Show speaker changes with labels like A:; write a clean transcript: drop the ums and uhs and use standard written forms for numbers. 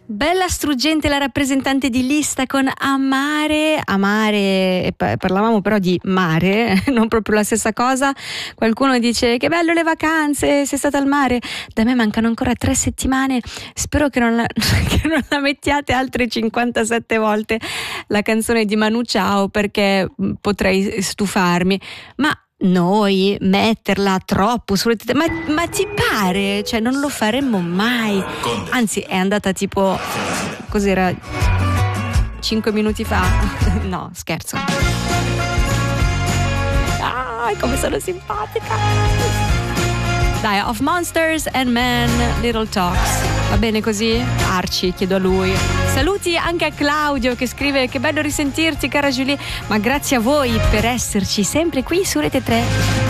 A: Bella struggente la rappresentante di lista con Amare, parlavamo però di mare, non proprio la stessa cosa. Qualcuno dice che bello le vacanze, sei stata al mare. Da me mancano ancora 3 settimane, spero che non la mettiate altre 57 volte la canzone di Manu Chao, perché potrei stufarmi. Ma noi metterla troppo ma ti pare? Cioè non lo faremmo mai. Anzi, è andata tipo, cos'era, 5 minuti fa. No, scherzo. Come sono simpatica. Dai, Of Monsters and Men, Little Talks. Va bene così? Arci, chiedo a lui. Saluti anche a Claudio che scrive: che bello risentirti cara Julie, ma grazie a voi per esserci sempre qui su Rete 3.